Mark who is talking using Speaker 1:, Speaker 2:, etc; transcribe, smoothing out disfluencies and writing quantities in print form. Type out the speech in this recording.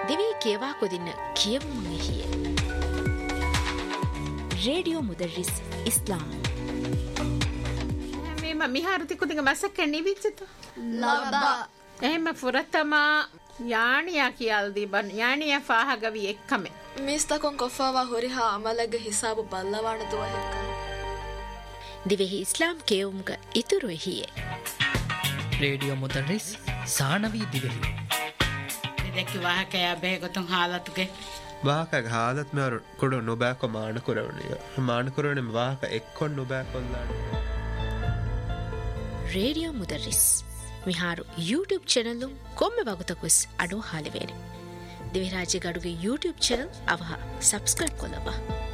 Speaker 1: දිවි කියවා කොදින්න කියවුම් එහිය. රේඩියෝ මුදර්රිස් ඉස්ලාම්.
Speaker 2: මේම මිහාරති කුදිග මසක නිවිච්චත.
Speaker 3: ලබා.
Speaker 2: එහෙම ෆුරතමා යානියා කියල්දී බන් යානියා ෆාහගවි එක්කම.
Speaker 3: මිස්තකොන් කොෆාවා හොරිහා අමලගේ හිසාබු බල්ලවාන දුව හෙක්ක.
Speaker 1: දිවෙහි ඉස්ලාම් කියවුම්ග ඉතුරු එහිය.
Speaker 4: රේඩියෝ මුදර්රිස් සානවී දිවෙහි.
Speaker 5: ಇದಕ್ಕೆ ವಾಹಕ ಬೇಗೊತ್ತು ಹಾಲತ್ಗೆ
Speaker 6: ವಾಹಕ ಹಾಲತ್ ಮೇರು ಕೊಡು ನುಬಾಕೊ ಮಾಣಕುರವಣಿ ವಾಹಕ ಎಕ್ಕೊಂಡು ನುಬಾಕೊಲ್ಲಾಡು.
Speaker 1: Radio ಮುದರ್ರಿಸ್ ವಿಹಾರು YouTube channel ಕೊಮ್ಮೆ ವಗುತಕುಸ್ ಅಡು ಹಾಲಿವೇರಿ ದಿವಿರಾಜಿ ಗಡುಗೆ YouTube channel ಅವಹ subscribe ಕೊಲ್ಲವ.